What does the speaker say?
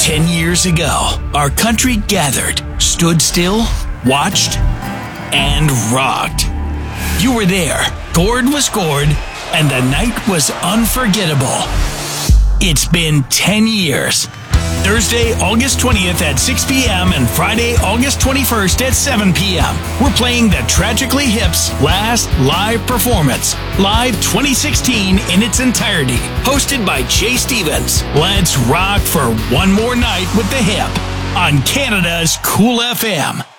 10 years ago, our country gathered, stood still, watched, and rocked. You were there. Chord was scored, and the night was unforgettable. It's been 10 years. Thursday, August 20th at 6 p.m. and Friday, August 21st at 7 p.m. We're playing the Tragically Hip's last live performance, Live 2016 in its entirety, hosted by Jay Stevens. Let's rock for one more night with the Hip on Canada's Cool FM.